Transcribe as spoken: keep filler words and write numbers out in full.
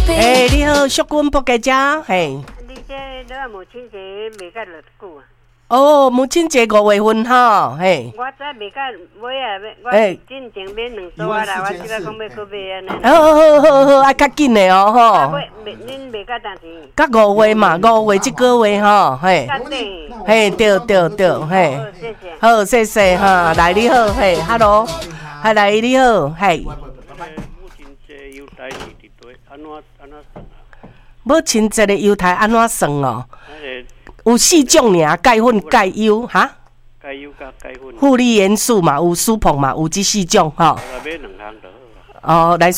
哎，你好，淑君不家家，嘿。 你这你母亲节未到偌久啊？ 哦，母亲节五月份哈，嘿。 我知未到买啊，我进前买两组啊啦，我即摆讲要搁买安尼。 好好好好，爱较紧的哦吼。 买未恁未到当时？ 甲五月嘛，五月即个月吼，嘿。嘿，对对对，嘿。 好，谢谢。 好，谢谢哈，来你好，嘿 ，hello， 嗨，来你好，嘿。母亲节的犹太安怎算哦？有四种尔，钙粉、钙油，哈？ 钙油加钙粉。 负离元素嘛，有苏碰嘛，有这四种吼。哦，来